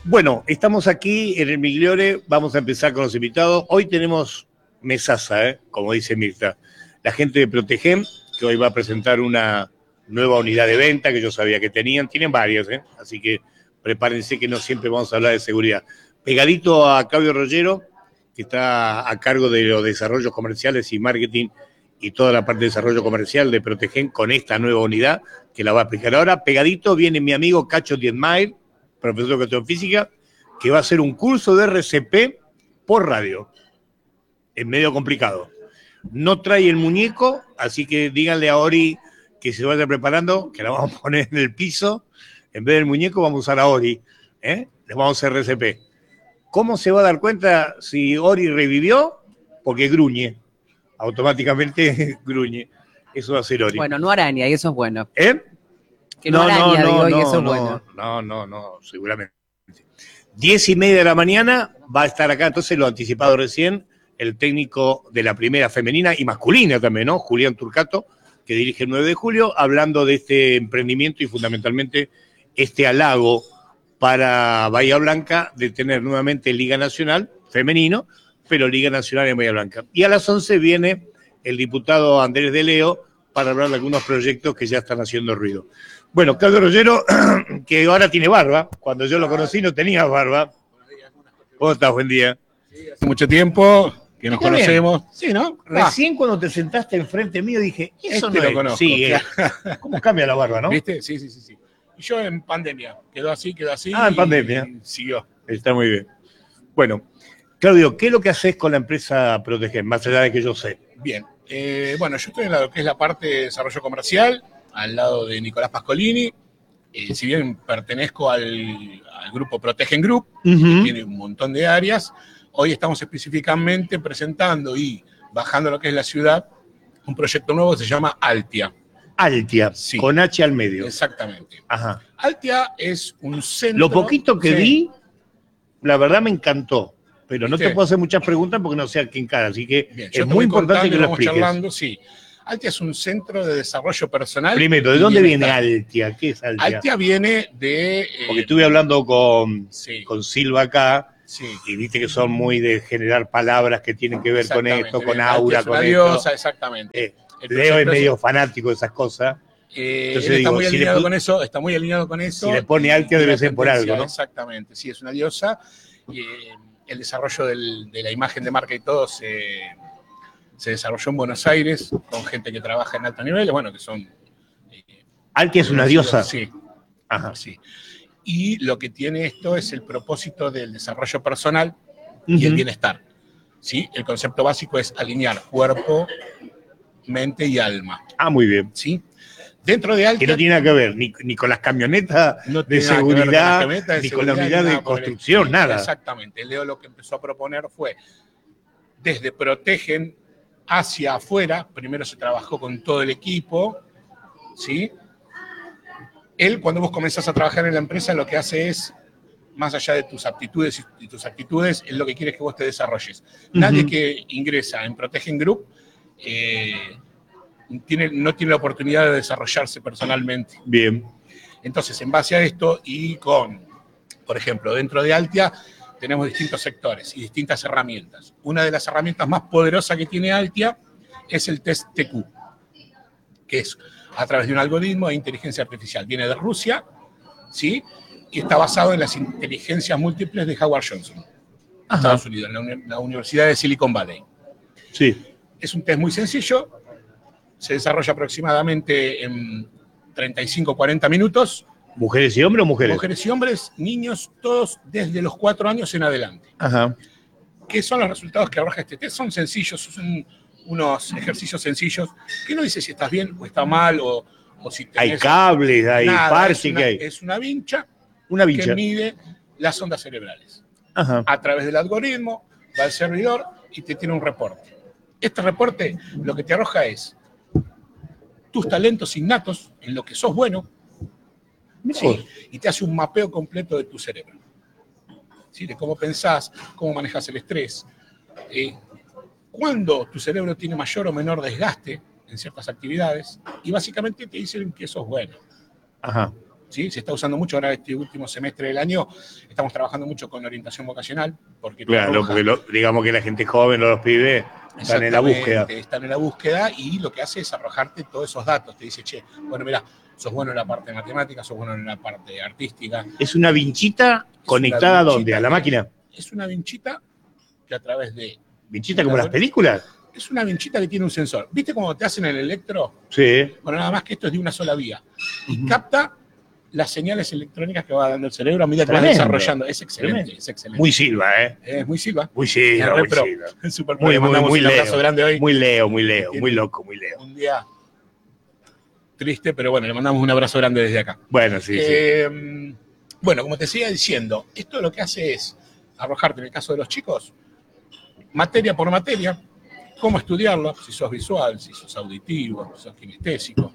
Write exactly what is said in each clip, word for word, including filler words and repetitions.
Bueno, estamos aquí en el Migliore, vamos a empezar con los invitados. Hoy tenemos mesaza, ¿eh? Como dice Mirta. La gente de Protegen, que hoy va a presentar una nueva unidad de venta que yo sabía que tenían. Tienen varias, ¿eh? Así que prepárense que no siempre vamos a hablar de seguridad. Pegadito a Claudio Rollero, que está a cargo de los desarrollos comerciales y marketing y toda la parte de desarrollo comercial de Protegen con esta nueva unidad que la va a explicar ahora. Pegadito viene mi amigo Cacho Dietmeier, profesor de educación física, que va a hacer un curso de R C P por radio. Es medio complicado. No trae el muñeco, así que díganle a Ori que se vaya preparando, que la vamos a poner en el piso. En vez del muñeco vamos a usar a Ori, ¿eh? Le vamos a hacer R C P. ¿Cómo se va a dar cuenta si Ori revivió? Porque gruñe. Automáticamente gruñe. Eso va a ser Ori. Bueno, no araña, y eso es bueno. ¿Eh? Que no, no araña, no, digo, no, y eso no, es bueno. No, no, no, seguramente. Diez y media de la mañana va a estar acá, entonces lo ha anticipado recién, el técnico de la primera femenina y masculina también, ¿no? Julián Turcato, que dirige el nueve de julio, hablando de este emprendimiento y fundamentalmente este halago para Bahía Blanca de tener nuevamente Liga Nacional femenino, pero Liga Nacional en Bahía Blanca. Y a las once viene el diputado Andrés de Leo para hablar de algunos proyectos que ya están haciendo ruido. Bueno, Claudio Rollero, que ahora tiene barba, cuando yo lo conocí no tenía barba. ¿Cómo estás? Buen día. Sí, hace mucho tiempo que nos conocemos. Bien. Sí, ¿no? Recién ah. cuando te sentaste enfrente mío dije, eso este no lo es. conozco. Sí, eh. ¿Cómo cambia la barba, no? ¿Viste? Sí, sí, sí, sí. Y yo en pandemia, quedó así, quedó así. Ah, en pandemia. Y siguió. Está muy bien. Bueno, Claudio, ¿qué es lo que haces con la empresa Protegen, más allá de que yo sé? Bien. Eh, bueno, yo estoy en lo que es la parte de desarrollo comercial, al lado de Nicolás Pascolini. Eh, si bien pertenezco al, al grupo Protegen Group, uh-huh. que tiene un montón de áreas, hoy estamos específicamente presentando y bajando lo que es la ciudad, un proyecto nuevo que se llama Altia. Altia, sí. Con H al medio. Exactamente. Ajá. Altia es un centro... Lo poquito que sí. vi, la verdad me encantó, pero ¿Viste? No te puedo hacer muchas preguntas porque no sé a quién cara, así que bien, es muy importante que lo expliques. Charlando, sí. Altia es un centro de desarrollo personal. Primero, ¿de dónde viene Altia? ¿Qué es Altia? Altia viene de... Eh, porque estuve hablando con, sí. con Silva acá, sí. y viste que son muy de generar palabras que tienen que ver con esto, con bien. aura, es una con diosa, esto. Exactamente. Eh, Leo es medio es... fanático de esas cosas. Eh, Entonces, él está, digo, muy alineado si le, con eso, está muy alineado con eso. Si le pone Altia debe ser por algo, ¿no? Exactamente, sí, es una diosa. Y, eh, el desarrollo del, de la imagen de marca y todo se... Se desarrolló en Buenos Aires con gente que trabaja en alto nivel, bueno, que son... Eh, Altia es una diosa. Sí. Ajá. sí. Y lo que tiene esto es el propósito del desarrollo personal y uh-huh. el bienestar. ¿Sí? El concepto básico es alinear cuerpo, mente y alma. Ah, muy bien. ¿Sí? Dentro de Altia... Que no tiene nada que ver ni, ni con las camionetas no de seguridad, con camionetas de ni seguridad, con la unidad de construcción, sí, nada. Exactamente. Leo lo que empezó a proponer fue, desde Protegen hacia afuera, primero se trabajó con todo el equipo, ¿sí? Él, cuando vos comenzás a trabajar en la empresa, lo que hace es, más allá de tus aptitudes y tus actitudes, es lo que quiere que vos te desarrolles. Uh-huh. Nadie que ingresa en Protegen Group eh, tiene, no tiene la oportunidad de desarrollarse personalmente. Bien. Entonces, en base a esto y con, por ejemplo, dentro de Altia, tenemos distintos sectores y distintas herramientas. Una de las herramientas más poderosas que tiene Altia es el test T Q, que es a través de un algoritmo de inteligencia artificial. Viene de Rusia, ¿sí? Y está basado en las inteligencias múltiples de Howard Johnson, Ajá. Estados Unidos, en la, uni- la Universidad de Silicon Valley. Sí. Es un test muy sencillo, se desarrolla aproximadamente en treinta y cinco a cuarenta minutos. ¿Mujeres y hombres o mujeres? Mujeres y hombres, niños, todos desde los cuatro años en adelante. Ajá. ¿Qué son los resultados que arroja este test? Son sencillos, son unos ejercicios sencillos que no dice si estás bien o está mal o, o si tenés... Hay cables, hay parches, es una, que hay. Es una vincha, una vincha que mide las ondas cerebrales. Ajá. A través del algoritmo va al servidor y te tiene un reporte. Este reporte lo que te arroja es tus talentos innatos, en lo que sos bueno, sí, y te hace un mapeo completo de tu cerebro. ¿Sí? De cómo pensás, cómo manejas el estrés, eh, cuándo tu cerebro tiene mayor o menor desgaste en ciertas actividades, y básicamente te dicen que sos bueno. Ajá. ¿sí? Se está usando mucho ahora este último semestre del año. Estamos trabajando mucho con orientación vocacional. Porque claro, porque lo, digamos que la gente joven o los pibes están en la búsqueda. Están en la búsqueda y lo que hace es arrojarte todos esos datos. Te dice, che, bueno, mira, sos bueno en la parte de matemáticas, sos bueno en la parte artística. ¿Es una vinchita es conectada una vinchita a dónde? ¿A la máquina? Es una vinchita que a través de... ¿Vinchita como las películas? Es una vinchita que tiene un sensor. ¿Viste cómo te hacen el electro? Sí. Bueno, nada más que esto es de una sola vía. Y uh-huh. capta las señales electrónicas que va dando el cerebro a medida que vas desarrollando. Es excelente, es excelente. Muy Silva, ¿eh? Es muy Silva. Muy Silva, muy Silva. Silva. Super muy, muy, muy un Leo. abrazo grande hoy. Muy Leo, muy Leo, muy loco, muy Leo. Un día triste, pero bueno, le mandamos un abrazo grande desde acá. Bueno, sí, eh, sí. Bueno, como te seguía diciendo, esto lo que hace es arrojarte, en el caso de los chicos, materia por materia, cómo estudiarlo, si sos visual, si sos auditivo, si sos kinestésico.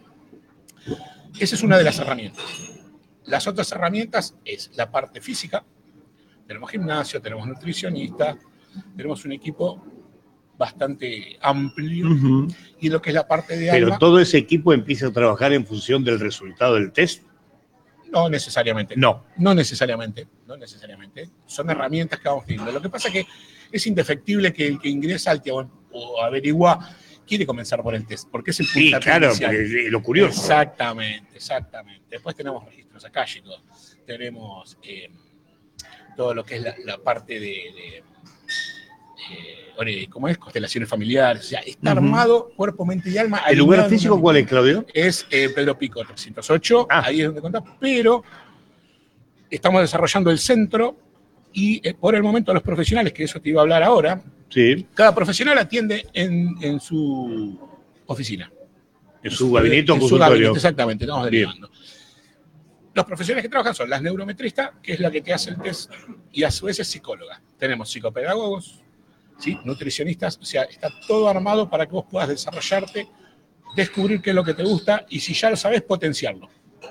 Esa es una de las herramientas. Las otras herramientas es la parte física. Tenemos gimnasio, tenemos nutricionista, tenemos un equipo bastante amplio. Uh-huh. Y lo que es la parte de Pero alma, todo ese equipo empieza a trabajar en función del resultado del test. No necesariamente. No. No necesariamente. No necesariamente. Son herramientas que vamos teniendo. Lo que pasa es que es indefectible que el que ingresa al TIA o averigua quiere comenzar por el test, porque es el punto sí, claro, inicial. Porque lo curioso. Exactamente, exactamente. Después tenemos registros akáshicos, tenemos eh, todo lo que es la, la parte de, de eh, ¿cómo es? Constelaciones familiares. O sea, está uh-huh. armado cuerpo, mente y alma. ¿El lugar físico cuál es, Claudio? Es eh, Pedro Pico, trescientos ocho, ah. ahí es donde contamos, pero estamos desarrollando el centro y eh, por el momento los profesionales, que eso te iba a hablar ahora, sí. cada profesional atiende en, en su oficina. En su gabinete o consultorio. Exactamente, estamos derivando. Los profesionales que trabajan son las neurometristas, que es la que te hace el test, y a su vez es psicóloga. Tenemos psicopedagogos, ¿sí? Nutricionistas, o sea, está todo armado para que vos puedas desarrollarte, descubrir qué es lo que te gusta, y si ya lo sabes, potenciarlo.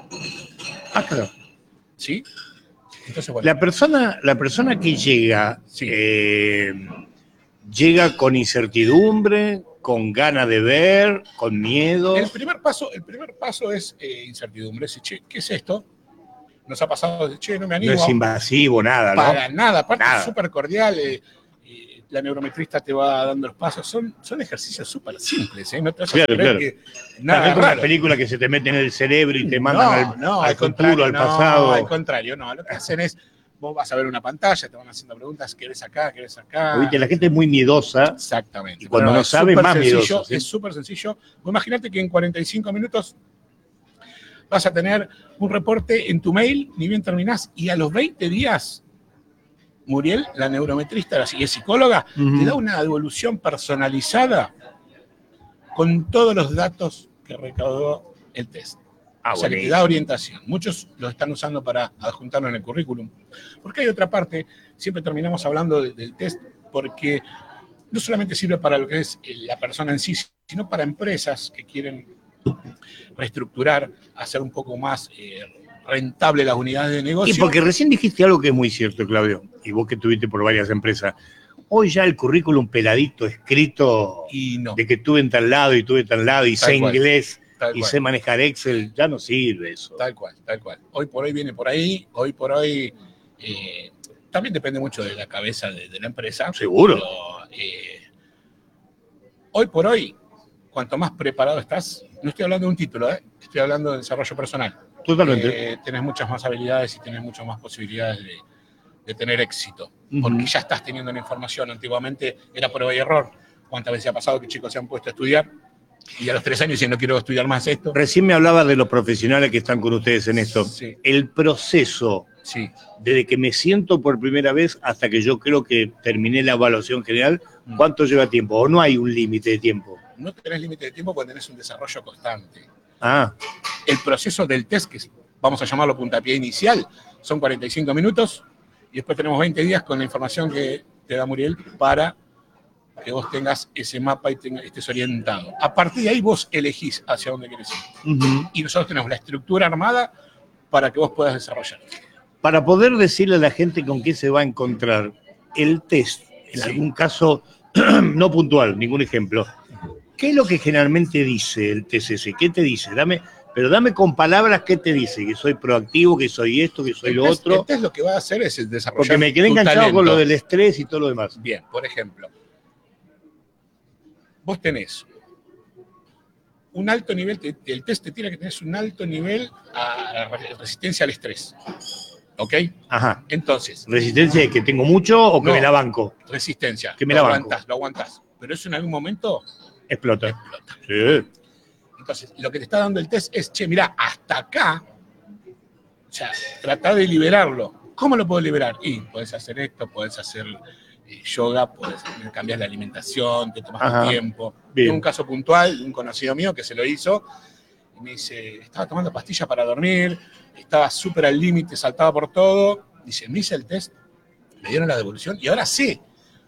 Ah, claro. ¿Sí? Entonces, bueno. La persona, la persona que llega, sí. eh, llega con incertidumbre, con ganas de ver, con miedo. El primer paso, el primer paso es eh, incertidumbre. Es, che, ¿qué es esto? Nos ha pasado de, che, no me animo. No es invasivo, nada, ¿no? Para nada, aparte nada. Es súper cordial. Eh, eh, la neurometrista te va dando los pasos. Son, son ejercicios súper simples, ¿eh? No te vas claro, a creer claro. que nada no es una película que se te mete en el cerebro y te mandan no, al, no, al, al futuro, al no, pasado. Al contrario, no. Lo que hacen es, vos vas a ver una pantalla, te van haciendo preguntas, ¿qué ves acá? ¿Qué ves acá? Viste, la gente es muy miedosa. Exactamente. Y cuando no, no sabe, más sencillo, miedoso. ¿Sí? Es súper sencillo. Imagínate que en cuarenta y cinco minutos vas a tener un reporte en tu mail, ni bien terminás, y a los veinte días, Muriel, la neurometrista, y es psicóloga, uh-huh. te da una devolución personalizada con todos los datos que recaudó el test. Ah, o sea, que te da orientación. Muchos lo están usando para adjuntarlo en el currículum. Porque hay otra parte, siempre terminamos hablando de, del test, porque no solamente sirve para lo que es la persona en sí, sino para empresas que quieren reestructurar, hacer un poco más eh, rentable las unidades de negocio. Y porque recién dijiste algo que es muy cierto, Claudio, y vos que estuviste por varias empresas. Hoy ya el currículum peladito, escrito, y no. de que tuve en tal lado y tuve en tal lado, y tal sé cual, inglés, y cual. sé manejar Excel, ya no sirve eso. Tal cual, tal cual. Hoy por hoy viene por ahí, hoy por hoy eh, también depende mucho de la cabeza de, de la empresa. Seguro. Pero, eh, hoy por hoy, cuanto más preparado estás, no estoy hablando de un título, ¿eh? Estoy hablando de desarrollo personal. Totalmente. Eh, tenés muchas más habilidades y tenés muchas más posibilidades de, de tener éxito. Uh-huh. Porque ya estás teniendo la información. Antiguamente era prueba y error. ¿Cuántas veces ha pasado que chicos se han puesto a estudiar y a los tres años dicen no quiero estudiar más esto? Recién me hablaba de los profesionales que están con ustedes en esto. Sí. El proceso, sí. desde que me siento por primera vez hasta que yo creo que terminé la evaluación general, ¿cuánto mm. lleva tiempo? ¿O no hay un límite de tiempo? No tenés límite de tiempo porque tenés un desarrollo constante. Ah. El proceso del test, que vamos a llamarlo puntapié inicial, son cuarenta y cinco minutos y después tenemos veinte días con la información que te da Muriel para que vos tengas ese mapa y tengas, estés orientado. A partir de ahí vos elegís hacia dónde querés ir. Uh-huh. Y nosotros tenemos la estructura armada para que vos puedas desarrollar. Para poder decirle a la gente con qué se va a encontrar el test, en sí. algún caso no puntual, ningún ejemplo, ¿qué es lo que generalmente dice el T C C? ¿Qué te dice? Dame, Pero dame con palabras qué te dice, que soy proactivo, que soy esto, que soy El lo test, otro. el test lo que va a hacer es el desarrollar Porque me quedé tu enganchado talento. con lo del estrés y todo lo demás. Bien, por ejemplo, vos tenés un alto nivel, te- el test te tira que tenés un alto nivel a resistencia al estrés. ¿Ok? Ajá. Entonces, ¿Resistencia es que tengo mucho o que No. me la banco? resistencia. Que me lo la banco. aguantás, lo aguantás. Pero eso en algún momento Explota. explota. Sí. Entonces, lo que te está dando el test es, che, mirá, hasta acá, o sea, tratar de liberarlo. ¿Cómo lo puedo liberar? Y podés hacer esto, podés hacer eh, yoga, podés cambiar la alimentación, te tomas Ajá. tu tiempo. Bien. Tengo un caso puntual de un conocido mío que se lo hizo y me dice, estaba tomando pastillas para dormir, estaba súper al límite, saltaba por todo. Dice, me hice el test, me dieron la devolución y ahora sé,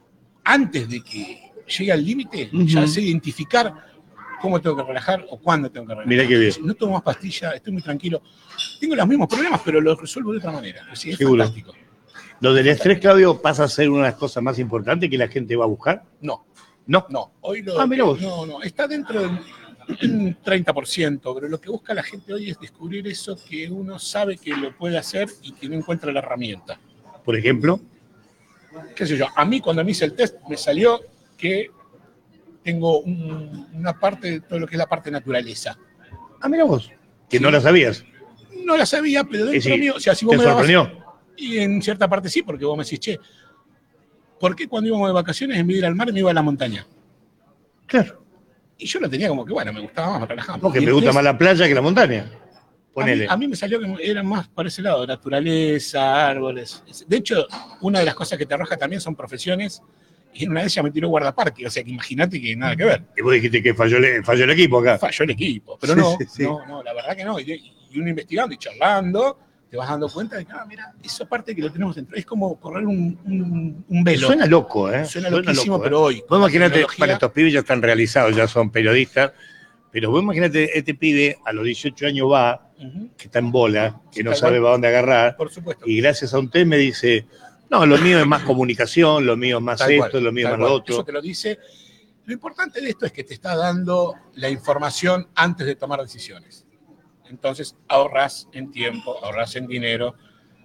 antes de que llegue al límite, Ujú. ya sé identificar cómo tengo que relajar o cuándo tengo que relajar. Mirá qué bien. Dice, no tomo más pastillas, estoy muy tranquilo. Tengo los mismos problemas, pero los resuelvo de otra manera. Sí, es Seguro. fantástico. Lo del estrés, Claudio, pasa a ser una de las cosas más importantes que la gente va a buscar. No, No. no. Hoy lo, Ah, mira vos. no, no. Está dentro del un treinta por ciento, pero lo que busca la gente hoy es descubrir eso que uno sabe que lo puede hacer y que no encuentra la herramienta. Por ejemplo. ¿Qué sé yo? A mí cuando me hice el test me salió que tengo un- una parte de todo lo que es la parte naturaleza. Ah, mira vos. Que Sí. no la sabías. No la sabía, pero dentro Es decir, mío, o sea, si vos ¿te me dabas- sorprendió? Y en cierta parte sí, porque vos me decís, che, ¿por qué cuando íbamos de vacaciones en vez de ir al mar me iba a la montaña? Claro. Y yo lo tenía como que, bueno, me gustaba más, me relajaba. Porque Y me el gusta test, más la playa que la montaña. a mí, Ponele. a mí me salió que era más para ese lado, naturaleza, árboles. De hecho, una de las cosas que te arroja también son profesiones, y en una de ellas me tiró guardaparque, o sea que imagínate que nada que ver. Y vos dijiste que falló el, falló el equipo acá. Falló el equipo, pero Sí, no, sí, sí. no, no, la verdad que no. Y, y uno investigando y charlando, te vas dando cuenta de que, ah, mira, esa parte que lo tenemos dentro, es como correr un, un, un velo. Suena loco, ¿eh? Suena loquísimo, loco, pero hoy, Vos con la imaginate, tecnología- para estos pibes ya están realizados, ya son periodistas, pero vos imaginate, este pibe a los dieciocho años va, Ujú, que está en bola, que Sí, no tal sabe cual. para dónde agarrar, por supuesto. y gracias a un test me dice, no, lo mío es más comunicación, lo mío es más Tal esto, cual, lo mío es tal más lo cual. Eso otro. te lo dice. Lo importante de esto es que te está dando la información antes de tomar decisiones. Entonces ahorras en tiempo, ahorras en dinero.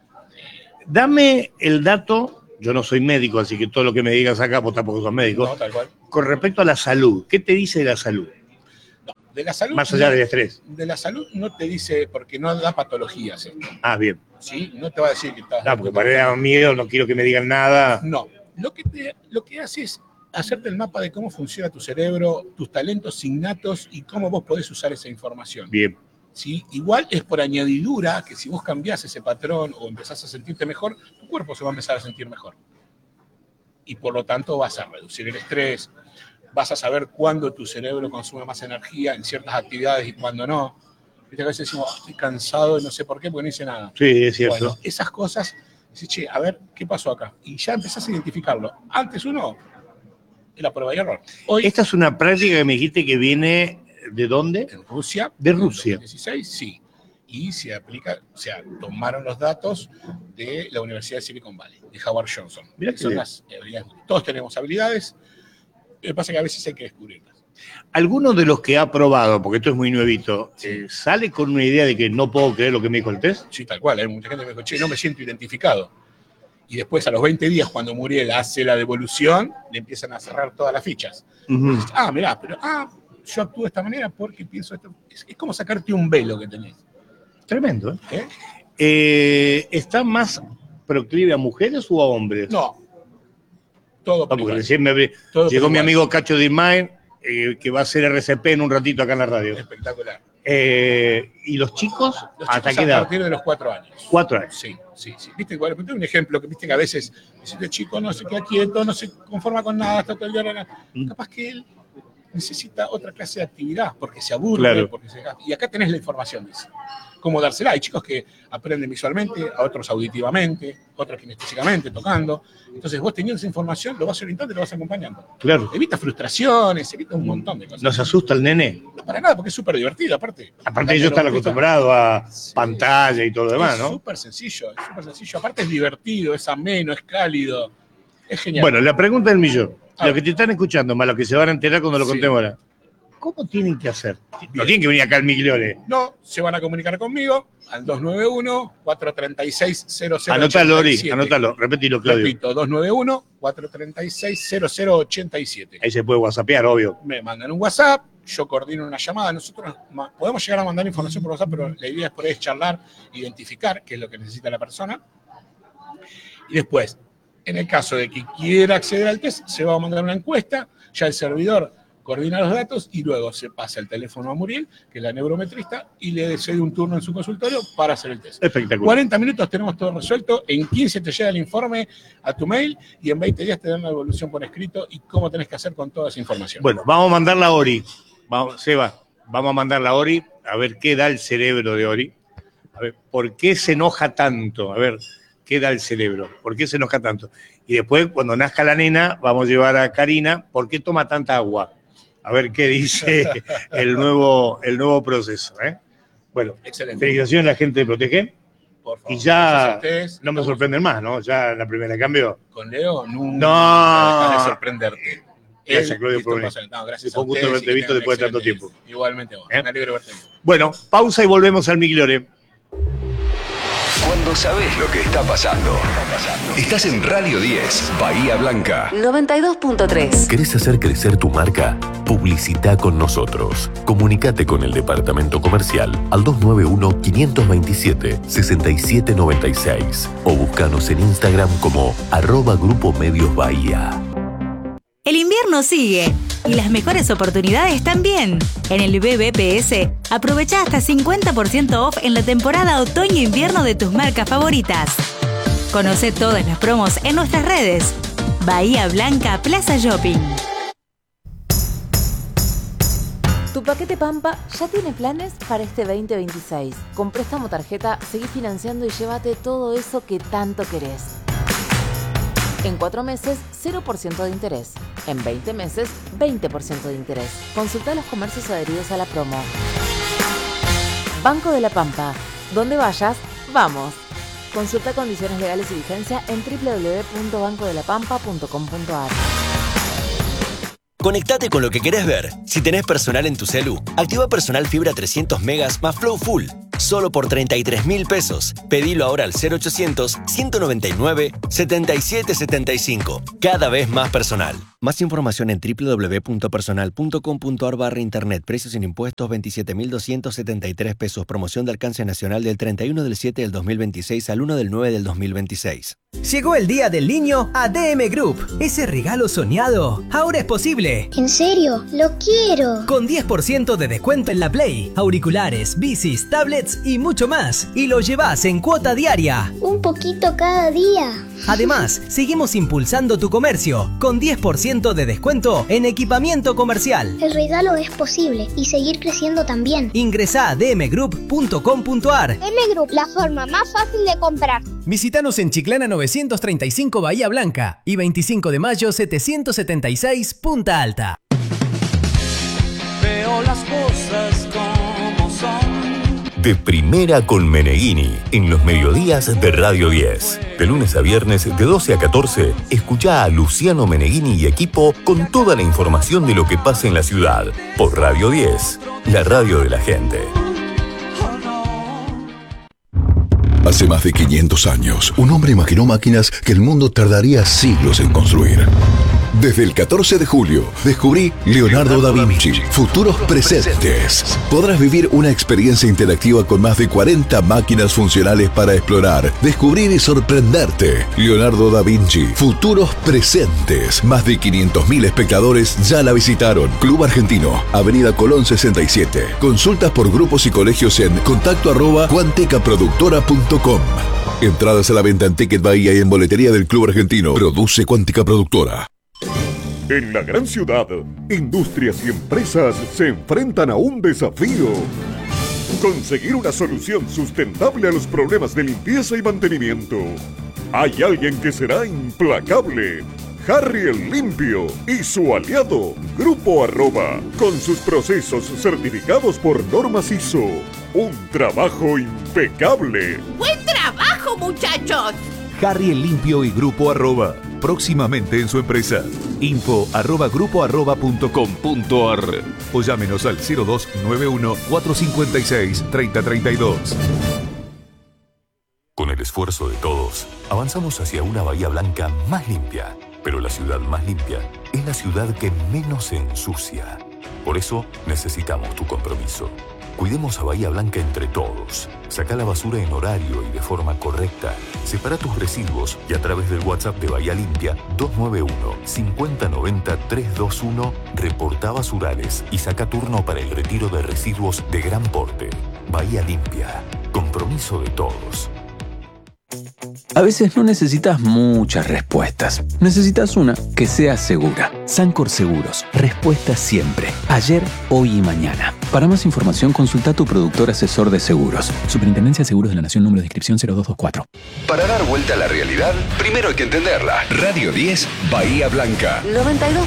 Dame el dato, yo no soy médico, así que todo lo que me digas acá, vos tampoco sos médico, No, tal cual. con respecto a la salud, ¿qué te dice de la salud? No, de la salud. Más allá no, del estrés. De la salud no te dice, porque no da patologías esto, Ah, bien. ¿sí? No te va a decir que estás. No, porque para dar miedo, no quiero que me digan nada. No. Lo que, te, lo que hace es hacerte el mapa de cómo funciona tu cerebro, tus talentos innatos y cómo vos podés usar esa información. Bien. ¿Sí? Igual es por añadidura que si vos cambiás ese patrón o empezás a sentirte mejor, tu cuerpo se va a empezar a sentir mejor. Y por lo tanto vas a reducir el estrés, vas a saber cuándo tu cerebro consume más energía en ciertas actividades y cuándo no. Viste que a veces decimos, oh, estoy cansado y no sé por qué, porque no hice nada. Sí, es cierto. Bueno, esas cosas, dices, che, a ver, ¿qué pasó acá? Y ya empezás a identificarlo. Antes uno, era prueba y error. Hoy, Esta es una práctica que me dijiste que viene ¿de dónde? en Rusia, De en Rusia. dos mil dieciséis, sí. Y se aplica, o sea, tomaron los datos de la Universidad de Silicon Valley, de Howard Johnson. Mirá que qué son bien. las habilidades. Todos tenemos habilidades, lo que pasa es que a veces hay que descubrirlas. ¿Alguno de los que ha probado, porque esto es muy nuevito, Sí. eh, sale con una idea de que no puedo creer lo que me dijo el test? Sí, tal cual. Hay mucha gente que me dijo, che, no me siento identificado. Y después, a los veinte días, cuando Muriel hace la devolución, le empiezan a cerrar todas las fichas. Ujú. Ah, mirá, pero ah, yo actúo de esta manera porque pienso esto. Es, es como sacarte un velo que tenés. Tremendo, ¿eh? ¿eh? Eh, ¿Está más proclive a mujeres o a hombres? No. Todo Ah, por porque igual. recién me ve- Todo por llegó mi igual. amigo Cacho Dirmain, eh, que va a hacer R C P en un ratito acá en la radio. Espectacular. Eh, ¿Y los chicos? Los ¿Hasta chicos qué a edad? partir de los cuatro años. Cuatro años. Sí, sí, sí. Viste, igual, te doy un ejemplo, que viste que a veces este chico no se queda quieto, no se conforma con nada, está todo el día. Mm. Capaz que él necesita otra clase de actividad, porque se aburre, Claro. porque se... Y acá tenés la información de eso. Cómo dársela. Hay chicos que aprenden visualmente, a otros auditivamente, otros kinestésicamente, tocando. Entonces vos teniendo esa información, lo vas orientando y lo vas acompañando. Claro. Evita frustraciones, evita un montón de cosas. ¿Nos asusta el nene? No para nada, porque es súper divertido, aparte. Aparte ellos están acostumbrados a Sí. pantalla y todo lo demás, Es ¿no? súper sencillo, es súper sencillo. Aparte es divertido, es ameno, es cálido. Es genial. Bueno, la pregunta del millón. A Los ver. que te están escuchando, más los que se van a enterar cuando lo Sí. contemos ahora. ¿cómo tienen que hacer? No tienen que venir acá al Migliore. No, se van a comunicar conmigo al dos nueve uno, cuatro tres seis, cero cero ocho siete. Anótalo, Ori, anótalo, repetilo, Claudio. Repito, dos nueve uno, cuatro tres seis, cero cero ocho siete. Ahí se puede whatsappear, obvio. Me mandan un WhatsApp, yo coordino una llamada. Nosotros podemos llegar a mandar información por WhatsApp, pero la idea es por ahí es charlar, identificar qué es lo que necesita la persona. Y después, en el caso de que quiera acceder al test, se va a mandar una encuesta, ya el servidor coordina los datos y luego se pasa el teléfono a Muriel, que es la neurometrista, y le cede un turno en su consultorio para hacer el test. Espectacular. cuarenta minutos tenemos todo resuelto, en quince te llega el informe a tu mail y en veinte días te dan la evolución por escrito y cómo tenés que hacer con toda esa información. Bueno, vamos a mandarla a Ori. Vamos, Seba, vamos a mandarla a Ori a ver qué da el cerebro de Ori. A ver, ¿por qué se enoja tanto? A ver, ¿qué da el cerebro? ¿Por qué se enoja tanto? Y después, cuando nazca la nena, vamos a llevar a Karina, ¿por qué toma tanta agua? A ver qué dice el nuevo, el nuevo proceso. ¿eh? Bueno, excelente. Felicitaciones a la gente de Protege. Por favor, y ya ustedes, no me sorprenden más, ¿no? Ya la primera cambio. Con Leo nunca no. dejas de sorprenderte. Gracias, Él, Claudio, por venir. No, gracias Fue a un gusto ustedes haberte visto después de tanto tiempo. Igualmente vos. ¿Eh? Me alegro de verte. Bueno, pausa y volvemos al Migliore. Cuando sabes lo que está pasando. Estás en Radio diez, Bahía Blanca. noventa y dos punto tres. ¿Querés hacer crecer tu marca? Publicita con nosotros. Comunicate con el departamento comercial al dos nueve uno, cinco dos siete, seis siete nueve seis o búscanos en Instagram como arroba Grupo Medios Bahía. El invierno sigue y las mejores oportunidades también. En el B B P S, aprovecha hasta cincuenta por ciento off en la temporada otoño-invierno de tus marcas favoritas. Conoce todas las promos en nuestras redes. Bahía Blanca Plaza Shopping. Tu paquete Pampa ya tiene planes para este veinte veintiséis. Con préstamo tarjeta, seguí financiando y llévate todo eso que tanto querés. En cuatro meses, cero por ciento de interés. En veinte meses, veinte por ciento de interés. Consulta los comercios adheridos a la promo. Banco de la Pampa. Donde vayas, vamos. Consulta condiciones legales y vigencia en doble u doble u doble u punto banco de la pampa punto com punto a r. Conectate con lo que querés ver. Si tenés personal en tu celu, activa personal fibra trescientos megas más Flow Full. Solo por treinta y tres mil pesos. Pedilo ahora al cero ochocientos, ciento noventa y nueve, setenta y siete setenta y cinco. Cada vez más personal. Más información en doble u doble u doble u punto personal punto com punto a r barra internet. Precios sin impuestos veintisiete mil doscientos setenta y tres pesos. Promoción de alcance nacional del treinta y uno del siete del dos mil veintiséis al uno del nueve del dos mil veintiséis. Llegó el Día del Niño a D M Group. Ese regalo soñado ahora es posible. ¿En serio? ¡Lo quiero! Con diez por ciento de descuento en la Play, auriculares, bicis, tablets y mucho más. Y lo llevas en cuota diaria. Un poquito cada día. Además, seguimos impulsando tu comercio con diez por ciento de descuento en equipamiento comercial. El regalo es posible y seguir creciendo también. Ingresá a d m group punto com punto a r. D M Group, la forma más fácil de comprar. Visítanos en Chiclana novecientos treinta y cinco Bahía Blanca y veinticinco de mayo setecientos setenta y seis Punta Alta. Veo las cosas como son. De primera con Meneghini, en los mediodías de Radio diez. De lunes a viernes, de doce a catorce, escuchá a Luciano Meneghini y equipo con toda la información de lo que pasa en la ciudad. Por Radio diez, la radio de la gente. Hace más de quinientos años, un hombre imaginó máquinas que el mundo tardaría siglos en construir. Desde el catorce de julio, descubrí Leonardo da Vinci, Futuros Presentes. Podrás vivir una experiencia interactiva con más de cuarenta máquinas funcionales para explorar, descubrir y sorprenderte. Leonardo da Vinci, Futuros Presentes. Más de quinientos mil espectadores ya la visitaron. Club Argentino, Avenida Colón sesenta y siete. Consultas por grupos y colegios en contacto arroba cuanticaproductora punto com. Entradas a la venta en Ticket Bahía y en boletería del Club Argentino. Produce Cuántica Productora. En la gran ciudad, industrias y empresas se enfrentan a un desafío. Conseguir una solución sustentable a los problemas de limpieza y mantenimiento. Hay alguien que será implacable. Harry el Limpio y su aliado, Grupo Arroba, con sus procesos certificados por normas I S O. Un trabajo impecable. ¡Buen trabajo, muchachos! Harry el Limpio y Grupo Arroba, próximamente en su empresa. info arroba grupo arroba punto com punto ar o llámenos al cero dos nueve uno cuatro cinco seis tres cero tres dos. Con el esfuerzo de todos, avanzamos hacia una Bahía Blanca más limpia. Pero la ciudad más limpia es la ciudad que menos se ensucia. Por eso necesitamos tu compromiso. Cuidemos a Bahía Blanca entre todos. Saca la basura en horario y de forma correcta. Separa tus residuos y a través del WhatsApp de Bahía Limpia dos nueve uno, cinco cero nueve cero, tres dos uno reporta basurales y saca turno para el retiro de residuos de gran porte. Bahía Limpia. Compromiso de todos. A veces no necesitas muchas respuestas. Necesitas una que sea segura. Sancor Seguros. Respuesta siempre. Ayer, hoy y mañana. Para más información, consulta a tu productor asesor de seguros. Superintendencia de Seguros de la Nación, número de inscripción cero dos dos cuatro. Para dar vuelta a la realidad, primero hay que entenderla. Radio diez, Bahía Blanca. noventa y dos